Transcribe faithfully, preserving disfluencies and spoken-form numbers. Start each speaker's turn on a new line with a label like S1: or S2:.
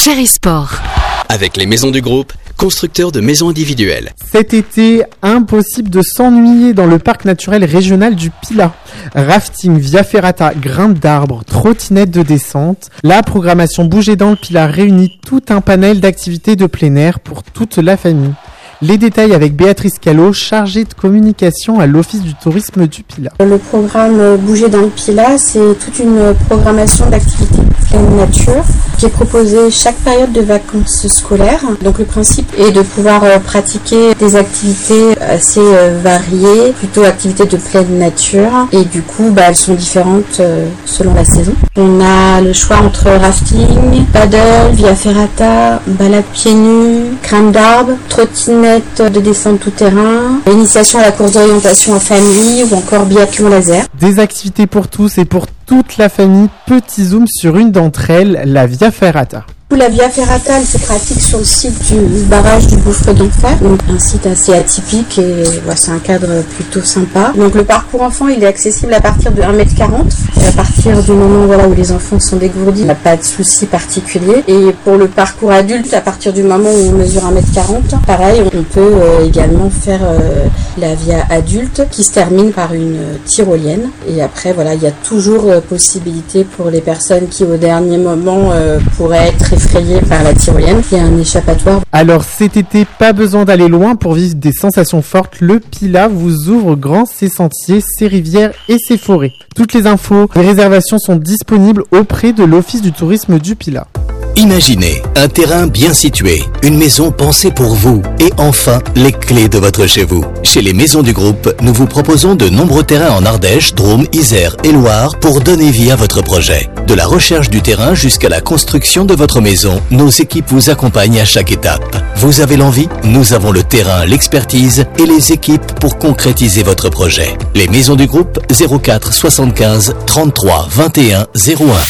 S1: Ferry Sport.
S2: Avec les maisons du groupe, constructeurs de maisons individuelles.
S3: Cet été, impossible de s'ennuyer dans le parc naturel régional du Pilat. Rafting, via ferrata, grimpe d'arbres, trottinette de descente. La programmation Bouger dans le Pilat réunit tout un panel d'activités de plein air pour toute la famille. Les détails avec Béatrice Callot, chargée de communication à l'Office du tourisme du Pilat.
S4: Le programme Bouger dans le Pilat, c'est toute une programmation d'activités de pleine nature qui est proposée chaque période de vacances scolaires. Donc le principe est de pouvoir pratiquer des activités assez variées, plutôt activités de pleine nature. Et du coup, bah, elles sont différentes selon la saison. On a le choix entre rafting, paddle, via ferrata, balade pieds nus, grimpe d'arbres, trottinette de descente tout-terrain, initiation à la course d'orientation en famille ou encore biathlon laser.
S3: Des activités pour tous et pour toute la famille. Petit zoom sur une d'entre elles, la Via Ferrata.
S4: La Via Ferrata, elle se pratique sur le site du barrage du Gouffre d'Enfer, donc un site assez atypique et ouais, c'est un cadre plutôt sympa. Donc le parcours enfant, il est accessible à partir de un mètre quarante. Et à partir du moment voilà, où les enfants sont dégourdis, il n'y a pas de souci particulier. Et pour le parcours adulte, à partir du moment où on mesure un mètre quarante, pareil, on peut euh, également faire euh, la Via adulte qui se termine par une tyrolienne. Et après, voilà, il y a toujours euh, possibilité pour les personnes qui au dernier moment euh, pourraient être effrayées par la tyrolienne. Il y a un échappatoire.
S3: Alors cet été, pas besoin d'aller loin pour vivre des sensations fortes. Le Pilat vous ouvre grand ses sentiers, ses rivières et ses forêts. Toutes les infos, les réservations sont disponibles auprès de l'Office du tourisme du Pilat.
S5: Imaginez un terrain bien situé, une maison pensée pour vous et enfin les clés de votre chez vous. Chez les maisons du groupe, nous vous proposons de nombreux terrains en Ardèche, Drôme, Isère et Loire pour donner vie à votre projet. De la recherche du terrain jusqu'à la construction de votre maison, nos équipes vous accompagnent à chaque étape. Vous avez l'envie? Nous avons le terrain, l'expertise et les équipes pour concrétiser votre projet. Les maisons du groupe zéro quatre soixante-quinze trente-trois vingt et un zéro un.